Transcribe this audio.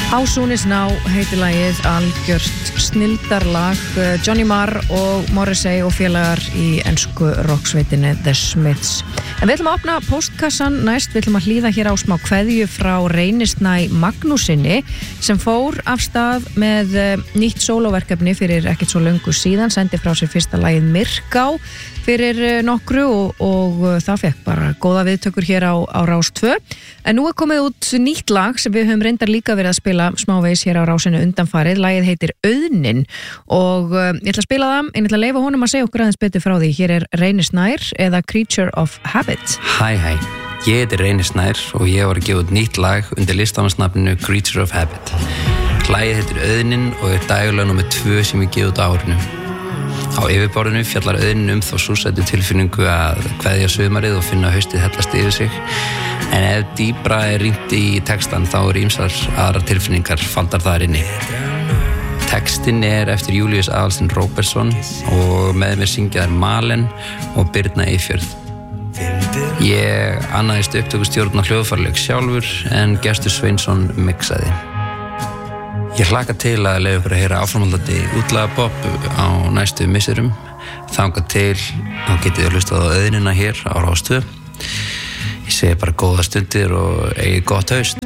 How Soon Is Now heitir lagið, algjört snildarlag. Johnny Marr og Morrissey og félagar í ensku rocksveitinni The Smiths. En við ætlum að opna postkassan næst, við ætlum að hlýða hér á smá kveðju frá Reynisnæ Magnúsinni sem fór af stað með nýtt sólóverkefni fyrir ekkert svo löngu síðan, sendi frá sér fyrsta lagið Myrká fyrir nokkru og það fekk bara góða viðtökur hér á Rás 2. En nú komið út nýtt lag sem við höfum reyndar líka verið að spila smávegis hér á Rásinu undanfarið. Lagið heitir Auðnin og ég ætla að spila það, en ég ætla að leyfa honum að segja okkur aðeins betur frá því. Hér er Reynisnær eða Creature of Habit. Hæ, ég heiti Reynisnær og ég var að gefa út nýtt lag undir listamannsnafninu Creature of Habit. Lagið heitir Auðnin og er daglega nummer 2 sem ég gefa út á árinu. Á yfirborðinu fjallar Auðnin þá súrsætu tilfinningu að kveðja sumarið og finna haustið hellast yfir sig. En ef dýpra er rýnt í textan þá er ýmsar aðrar tilfinningar faldar þar inni. Textin er eftir Júlíus Aðalstein Róbertsson og með mér syngja þær Malen og Birna Eyfjörð. Ég annaðist upptökustjórn á hljóðfæraleik sjálfur en Gestur Sveinsson mixaði. Ég hlakka til að leyfa ykkur að heyra áframhaldandi útlagapop á næstu misserum. Þangað til þá getið þið hlustað á Auðnina hér á Rás 2. Ég segi bara góða stundir og eigið gott haust.